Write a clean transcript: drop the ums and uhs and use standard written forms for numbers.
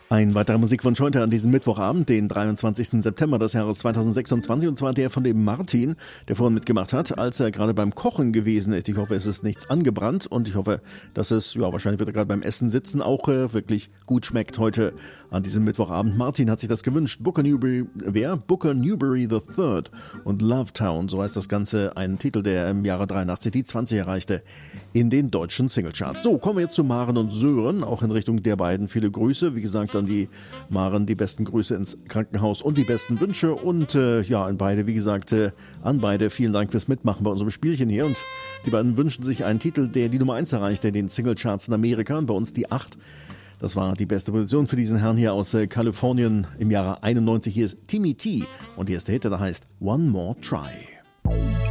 Ein weiterer Musikwunsch heute an diesem Mittwochabend, den 23. September des Jahres 2026, und zwar der von dem Martin, der vorhin mitgemacht hat, als er gerade beim Kochen gewesen ist. Ich hoffe, es ist nichts angebrannt und ich hoffe, dass es, ja, wahrscheinlich wird er gerade beim Essen sitzen, auch wirklich gut schmeckt heute an diesem Mittwochabend. Martin hat sich das gewünscht. Booker Newberry III und Love Town, so heißt das Ganze, ein Titel, der im Jahre 83 die 20 erreichte in den deutschen Singlecharts. So, kommen wir jetzt zu Maren und Sören, auch in Richtung der beiden viele Grüße. Wie gesagt, an die Maren die besten Grüße ins Krankenhaus und die besten Wünsche und an beide, wie gesagt, an beide vielen Dank fürs Mitmachen bei unserem Spielchen hier, und die beiden wünschen sich einen Titel, der die Nummer 1 erreichte in den Singlecharts in Amerika und bei uns die 8. Das war die beste Position für diesen Herrn hier aus Kalifornien im Jahre 91. Hier ist Timmy T und hier ist der Hit, der heißt One More Try.